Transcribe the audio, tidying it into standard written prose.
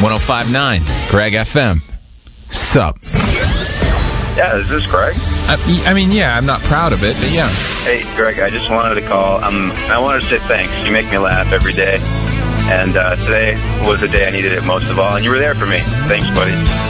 105.9 Greg FM. Sup? Yeah, is this Greg? I mean, yeah, I'm not proud of it, but yeah. Hey, Greg, I just wanted to call. I wanted to say thanks. You make me laugh every day. And today was the day I needed it most of all, and you were there for me. Thanks, buddy.